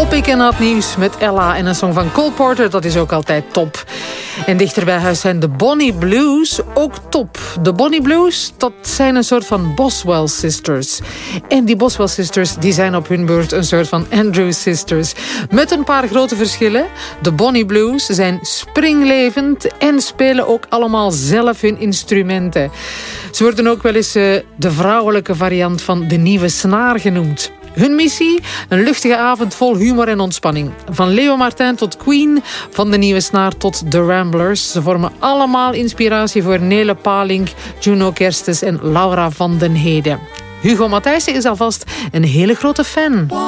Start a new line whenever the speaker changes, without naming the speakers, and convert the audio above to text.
Topic en het nieuws met Ella en een song van Cole Porter, dat is ook altijd top. En dichter bij huis zijn de Bonnie Blues ook top. De Bonnie Blues, dat zijn een soort van Boswell Sisters. En die Boswell Sisters die zijn op hun beurt een soort van Andrews Sisters. Met een paar grote verschillen. De Bonnie Blues zijn springlevend en spelen ook allemaal zelf hun instrumenten. Ze worden ook wel eens de vrouwelijke variant van de nieuwe snaar genoemd. Hun missie? Een luchtige avond vol humor en ontspanning. Van Leo Martin tot Queen, van de nieuwe snaar tot The Ramblers. Ze vormen allemaal inspiratie voor Nele Palink, Juno Kerstes en Laura van den Heden. Hugo Matthijssen is alvast een hele grote fan.